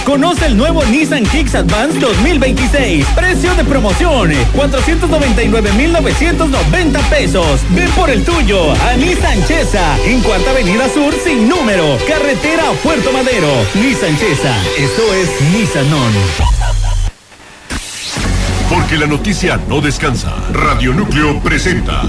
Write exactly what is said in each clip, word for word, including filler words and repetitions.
Conoce el nuevo Nissan Kicks Advance dos mil veintiséis. Precio de promoción, cuatrocientos noventa y nueve mil novecientos noventa pesos. Ven por el tuyo a Nissan Chesa, en Cuarta Avenida Sur sin número, carretera a Puerto Madero. Nissan Chesa, eso es Nissanon. Porque la noticia no descansa. Radio Núcleo presenta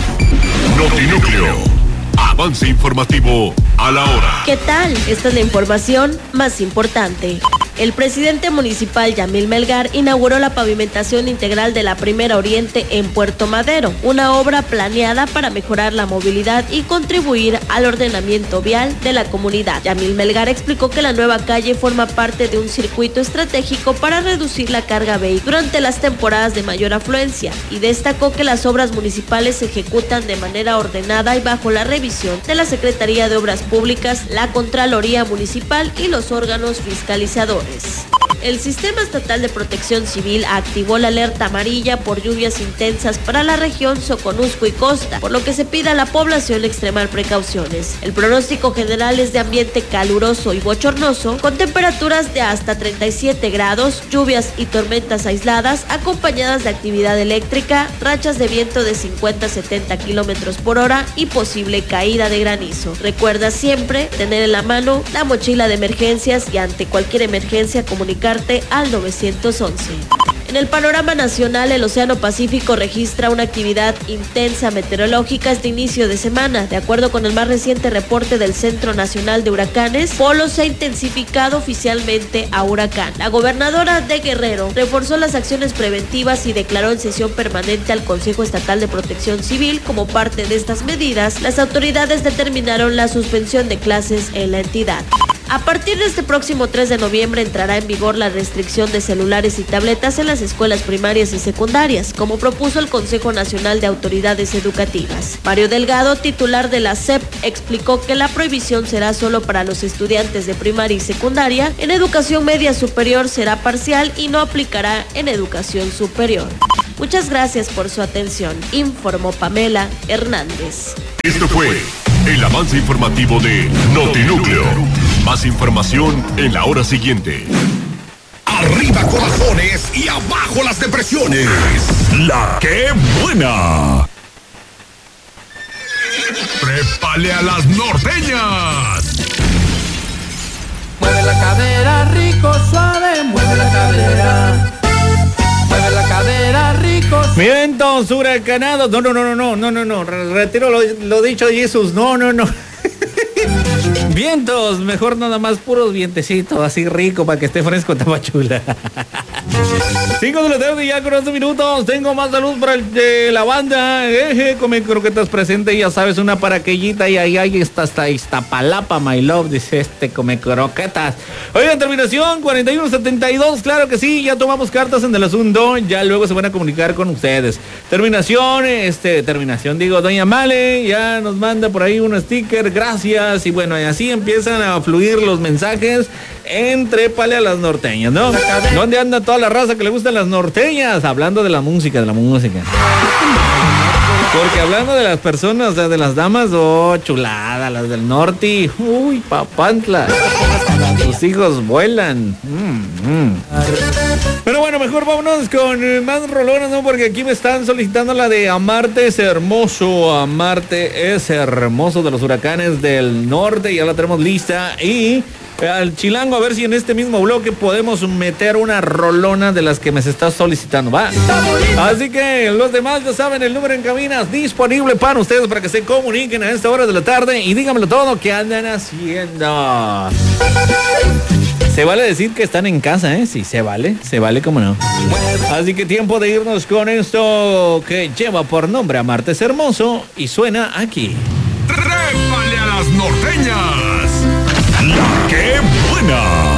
Notinúcleo. Avance informativo a la hora. ¿Qué tal? Esta es la información más importante. El presidente municipal Yamil Melgar inauguró la pavimentación integral de la Primera Oriente en Puerto Madero, una obra planeada para mejorar la movilidad y contribuir al ordenamiento vial de la comunidad. Yamil Melgar explicó que la nueva calle forma parte de un circuito estratégico para reducir la carga vehicular durante las temporadas de mayor afluencia y destacó que las obras municipales se ejecutan de manera ordenada y bajo la revisión de la Secretaría de Obras Públicas, la Contraloría Municipal y los órganos fiscalizadores. El Sistema Estatal de Protección Civil activó la alerta amarilla por lluvias intensas para la región Soconusco y Costa, por lo que se pide a la población extremar precauciones. El pronóstico general es de ambiente caluroso y bochornoso, con temperaturas de hasta treinta y siete grados, lluvias y tormentas aisladas, acompañadas de actividad eléctrica, rachas de viento de cincuenta a setenta kilómetros por hora y posible caída de granizo. Recuerda siempre tener en la mano la mochila de emergencias y ante cualquier emergencia comunicar al nueve once. En el panorama nacional, el Océano Pacífico registra una actividad intensa meteorológica este inicio de semana. De acuerdo con el más reciente reporte del Centro Nacional de Huracanes, Polo se ha intensificado oficialmente a huracán. La gobernadora de Guerrero reforzó las acciones preventivas y declaró en sesión permanente al Consejo Estatal de Protección Civil. Como parte de estas medidas, las autoridades determinaron la suspensión de clases en la entidad. A partir de este próximo tres de noviembre entrará en vigor la restricción de celulares y tabletas en las escuelas primarias y secundarias, como propuso el Consejo Nacional de Autoridades Educativas. Mario Delgado, titular de la S E P, explicó que la prohibición será solo para los estudiantes de primaria y secundaria. En educación media superior será parcial y no aplicará en educación superior. Muchas gracias por su atención, informó Pamela Hernández. Esto fue el avance informativo de Notinúcleo. Más información en la hora siguiente. Arriba corazones y abajo las depresiones. La que buena. Prépale a las norteñas. Mueve la cadera rico, suave, mueve la cadera. Mueve la cadera rico. Vientos huracanados. No, no, no, no, no, no, no. Retiro lo, lo dicho, Jesús. No, no, no. Vientos, mejor nada más puros vientecitos, así rico para que esté fresco Tapachula. Cinco de la tarde ya con once minutos. Tengo más salud para el, de la banda. Eje, come croquetas presente, ya sabes, una paraquellita y ahí, ahí está hasta Iztapalapa, my love, dice este come croquetas. Oigan, terminación cuarenta y uno setenta y dos, claro que sí, ya tomamos cartas en el asunto, ya luego se van a comunicar con ustedes. Terminación, este, terminación, digo, doña Male, ya nos manda por ahí un sticker, gracias, y bueno, y así empiezan a fluir los mensajes entre Pale a las norteñas, ¿no? ¿Dónde anda toda la raza que le gustan las norteñas? Hablando de la música, de la música. Porque hablando de las personas, o sea, de las damas, oh, chulada, las del norte, uy, papantla. Tus hijos vuelan. Mm, mm. Pero bueno, mejor vámonos con más rolones, ¿no? Porque aquí me están solicitando la de Amarte es hermoso, Amarte es hermoso, de los Huracanes del Norte, ya la tenemos lista. Y al chilango, a ver si en este mismo bloque podemos meter una rolona de las que me se está solicitando, va. Así que los demás ya saben, el número en cabinas disponible para ustedes para que se comuniquen a esta hora de la tarde y díganmelo todo, ¿qué andan haciendo? Se vale decir que están en casa, ¿eh? Sí, se vale, se vale, cómo no. Así que tiempo de irnos con esto que lleva por nombre Amarte es hermoso y suena aquí. ¡Trépale a las norteñas! La que buena.